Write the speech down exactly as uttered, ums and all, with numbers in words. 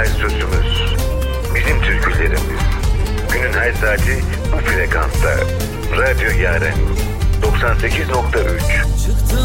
sözümüz. Bizim türkülerimiz. Günün her saati bu frekansta. Radyo Yaren doksan sekiz nokta üç.